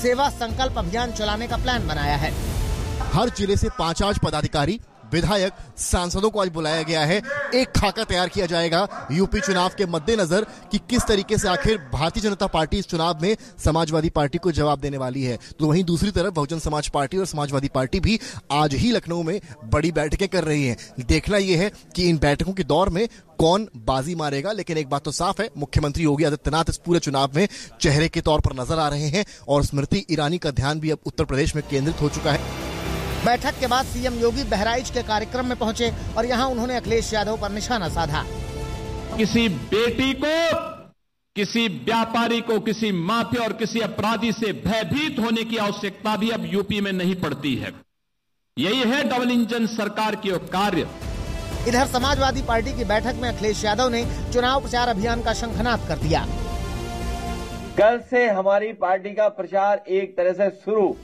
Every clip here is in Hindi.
सेवा संकल्प अभियान चलाने का प्लान बनाया है। हर जिले से 5 पदाधिकारी, विधायक, सांसदों को आज बुलाया गया है। एक खाका तैयार किया जाएगा यूपी चुनाव के मद्देनजर कि किस तरीके से आखिर भारतीय जनता पार्टी इस चुनाव में समाजवादी पार्टी को जवाब देने वाली है। तो वहीं दूसरी तरफ बहुजन समाज पार्टी और समाजवादी पार्टी भी आज ही लखनऊ में बड़ी बैठकें कर रही हैं। देखना यह है कि इन बैठकों के दौर में कौन बाजी मारेगा, लेकिन एक बात तो साफ है, मुख्यमंत्री योगी आदित्यनाथ इस पूरे चुनाव में चेहरे के तौर पर नजर आ रहे हैं और स्मृति ईरानी का ध्यान भी अब उत्तर प्रदेश में केंद्रित हो चुका है। बैठक के बाद सीएम योगी बहराइच के कार्यक्रम में पहुंचे और यहां उन्होंने अखिलेश यादव पर निशाना साधा। किसी बेटी को, किसी व्यापारी को, किसी माफिया और किसी अपराधी से भयभीत होने की आवश्यकता भी अब यूपी में नहीं पड़ती है। यही है डबल इंजन सरकार की कार्य। इधर समाजवादी पार्टी की बैठक में अखिलेश यादव ने चुनाव प्रचार अभियान का शंखनाद कर दिया। कल से हमारी पार्टी का प्रचार एक तरह से शुरू।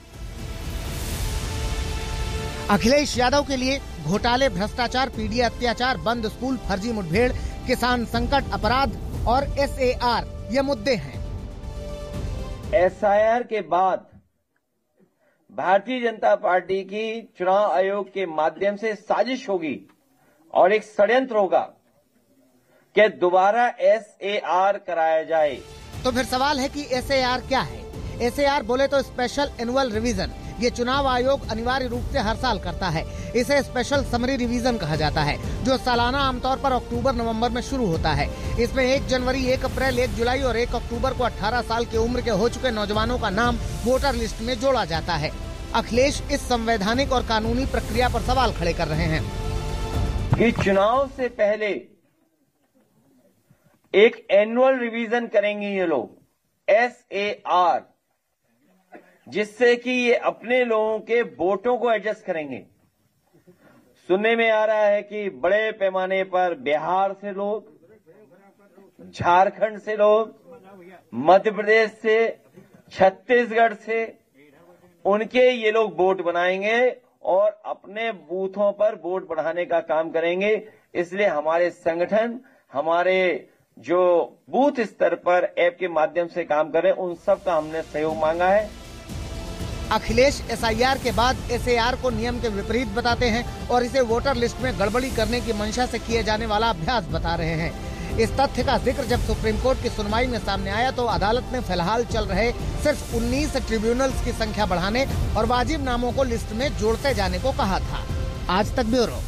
अखिलेश यादव के लिए घोटाले, भ्रष्टाचार, पीडीए अत्याचार, बंद स्कूल, फर्जी मुठभेड़, किसान संकट, अपराध और एसएआर ये मुद्दे हैं। एसआईआर के बाद भारतीय जनता पार्टी की चुनाव आयोग के माध्यम से साजिश होगी और एक षड्यंत्र होगा कि दोबारा एसएआर कराया जाए। तो फिर सवाल है कि एसएआर क्या है? एसएआर बोले तो स्पेशल एनुअल रिवीजन। ये चुनाव आयोग अनिवार्य रूप से हर साल करता है। इसे स्पेशल समरी रिवीजन कहा जाता है, जो सालाना आमतौर पर अक्टूबर-नवंबर में शुरू होता है। इसमें 1 जनवरी, 1 अप्रैल, 1 जुलाई और 1 अक्टूबर को 18 साल की उम्र के हो चुके नौजवानों का नाम वोटर लिस्ट में जोड़ा जाता है। अखिलेश इस संवैधानिक और कानूनी प्रक्रिया पर सवाल खड़े कर रहे हैं कि चुनाव से पहले एक एनुअल रिवीजन करेंगे ये लोग, एसएआर, जिससे कि ये अपने लोगों के वोटों को एडजस्ट करेंगे। सुनने में आ रहा है कि बड़े पैमाने पर बिहार से लोग, झारखंड से लोग, मध्य प्रदेश से, छत्तीसगढ़ से, उनके ये लोग वोट बनाएंगे और अपने बूथों पर वोट बढ़ाने का काम करेंगे। इसलिए हमारे संगठन, हमारे जो बूथ स्तर पर ऐप के माध्यम से काम कर रहे हैं, उन सब का हमने सहयोग मांगा है। अखिलेश एसआईआर के बाद एसएआर को नियम के विपरीत बताते हैं और इसे वोटर लिस्ट में गड़बड़ी करने की मंशा से किए जाने वाला अभ्यास बता रहे हैं। इस तथ्य का जिक्र जब सुप्रीम कोर्ट की सुनवाई में सामने आया तो अदालत ने फिलहाल चल रहे सिर्फ 19 ट्रिब्यूनल्स की संख्या बढ़ाने और वाजिब नामों को लिस्ट में जोड़ते जाने को कहा था। आज तक ब्यूरो।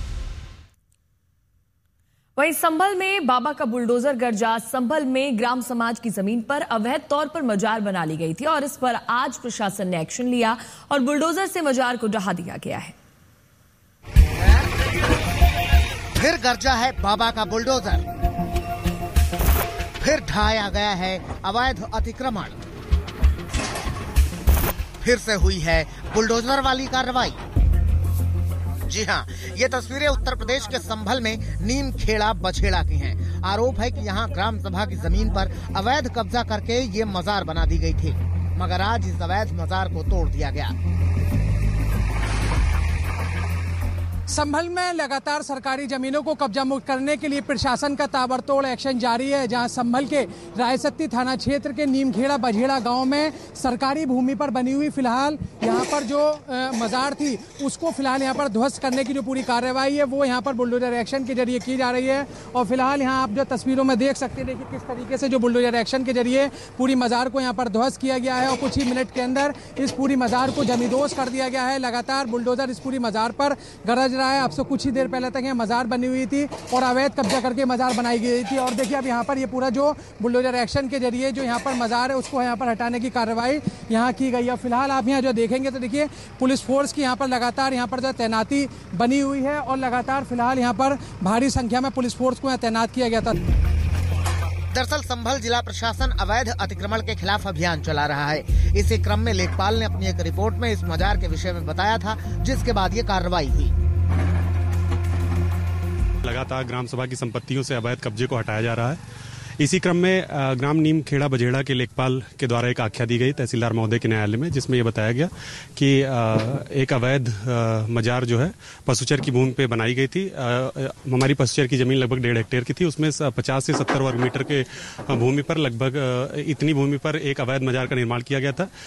वहीं संभल में बाबा का बुलडोजर गरजा। संभल में ग्राम समाज की जमीन पर अवैध तौर पर मजार बना ली गई थी और इस पर आज प्रशासन ने एक्शन लिया और बुलडोजर से मजार को ढहा दिया गया है। फिर गरजा है बाबा का बुलडोजर, फिर ढाया गया है अवैध अतिक्रमण, फिर से हुई है बुलडोजर वाली कार्रवाई। जी हाँ, ये तस्वीरें उत्तर प्रदेश के संभल में नीम खेड़ा बछेड़ा की हैं। आरोप है कि यहाँ ग्राम सभा की जमीन पर अवैध कब्जा करके ये मजार बना दी गई थी, मगर आज इस अवैध मजार को तोड़ दिया गया। संभल में लगातार सरकारी जमीनों को कब्जा मुक्त करने के लिए प्रशासन का ताबड़तोड़ एक्शन जारी है। जहां संभल के रायसक्ती थाना क्षेत्र के नीमखेड़ा बझेड़ा गांव में सरकारी भूमि पर बनी हुई फिलहाल यहां पर जो मजार थी उसको फिलहाल यहां पर ध्वस्त करने की जो पूरी कार्रवाई है वो यहां पर बुलडोजर एक्शन के जरिए की जा रही है। और फिलहाल यहां आप जो तस्वीरों में देख सकते हैं, देखिए किस तरीके से जो बुलडोजर एक्शन के जरिए पूरी मजार को यहाँ पर ध्वस्त किया गया है और कुछ ही मिनट के अंदर इस पूरी मजार को जमींदोज कर दिया गया है। लगातार बुलडोजर इस पूरी मजार पर गरज रहा है। अब से कुछ ही देर पहले तक यहाँ मजार बनी हुई थी और अवैध कब्जा करके मजार बनाई गई थी और देखिए अब यहाँ पर ये पूरा जो बुलडोजर एक्शन के जरिए जो यहाँ पर मजार है उसको यहाँ पर हटाने की कार्रवाई यहाँ की गई है। फिलहाल आप यहाँ जो देखेंगे तो देखिए पुलिस फोर्स की यहाँ पर लगातार यहाँ पर जो तैनाती बनी हुई है और लगातार फिलहाल यहाँ पर भारी संख्या में पुलिस फोर्स को यहाँ तैनात किया गया था। दरअसल संभल जिला प्रशासन अवैध अतिक्रमण के खिलाफ अभियान चला रहा है। इसी क्रम में लेखपाल ने अपनी एक रिपोर्ट में इस मजार के विषय में बताया था, जिसके बाद ये कार्रवाई हुई। लगातार ग्राम सभा की संपत्तियों से अवैध कब्जे को हटाया जा रहा है। इसी क्रम में ग्राम नीम खेड़ा बझेड़ा के लेखपाल के द्वारा एक आख्या दी गई तहसीलदार महोदय के न्यायालय में, जिसमें यह बताया गया कि एक अवैध मजार जो है पशुचर की भूमि पे बनाई गई थी। हमारी पशुचर की जमीन लगभग 1.5 हेक्टेयर की थी, उसमें 50 से 70 वर्ग मीटर के भूमि पर लगभग इतनी भूमि पर एक अवैध मजार का निर्माण किया गया था।